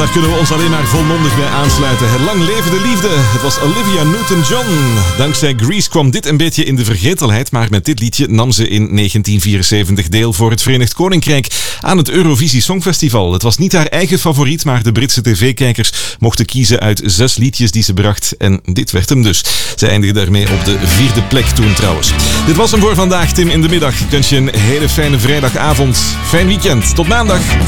Daar kunnen we ons alleen maar volmondig bij aansluiten. Lang leven de liefde. Het was Olivia Newton-John. Dankzij Grease kwam dit een beetje in de vergetelheid, maar met dit liedje nam ze in 1974 deel voor het Verenigd Koninkrijk aan het Eurovisie Songfestival. Het was niet haar eigen favoriet, maar de Britse tv-kijkers mochten kiezen uit 6 liedjes die ze bracht. En dit werd hem dus. Zij eindigde daarmee op de 4e plek toen trouwens. Dit was hem voor vandaag, Tim in de Middag. Ik wens je een hele fijne vrijdagavond. Fijn weekend. Tot maandag.